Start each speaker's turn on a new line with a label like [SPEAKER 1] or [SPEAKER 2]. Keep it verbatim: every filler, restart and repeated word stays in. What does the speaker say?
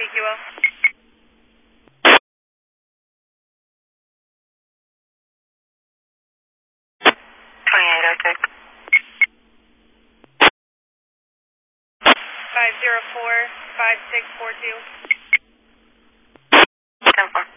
[SPEAKER 1] Q O.
[SPEAKER 2] twenty-eight oh six.
[SPEAKER 1] five zero four, five six four two.
[SPEAKER 2] ten four.